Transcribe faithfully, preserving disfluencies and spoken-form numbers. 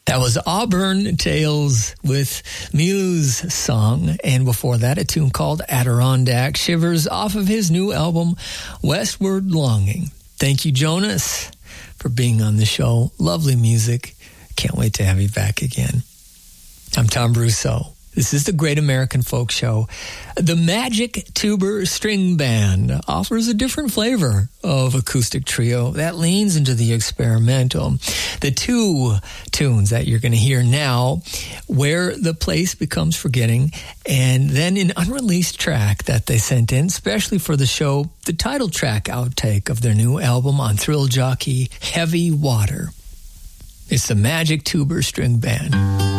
That was Auburn Tales with Muse Song, and before that, a tune called Adirondack Shivers off of his new album, Westward Longing. Thank you, Jonas, for being on the show. Lovely music. Can't wait to have you back again. I'm Tom Brousseau. This is the Great American Folk Show. The Magic Tuber String Band offers a different flavor of acoustic trio that leans into the experimental. The two tunes that you're going to hear now, Where the Place Becomes Forgetting, and then an unreleased track that they sent in, especially for the show, the title track outtake of their new album on Thrill Jockey, Heavy Water. It's the Magic Tuber String Band.